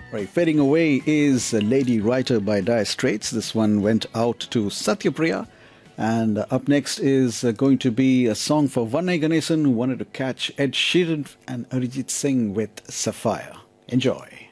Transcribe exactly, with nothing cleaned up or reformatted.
Right, fading away is Lady Writer by Dire Straits. This one went out to Satyapriya. And uh, up next is uh, going to be a song for Vannai Ganesan, who wanted to catch Ed Sheeran and Arijit Singh with Sapphire. Enjoy.